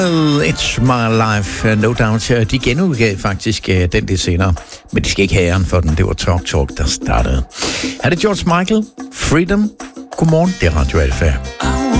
It's My Life, No Doubt. De genudgav faktisk den lidt senere, men de skal ikke have æren for den. Det var Talk, der startede. Er det George Michael? Freedom? Godmorgen, det er Radio Alfa.